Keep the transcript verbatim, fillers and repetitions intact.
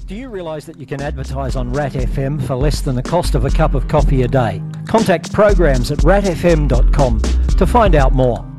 Do you realise that you can advertise on Rat F M for less than the cost of a cup of coffee a day? Contact programs at rat f m dot com to find out more.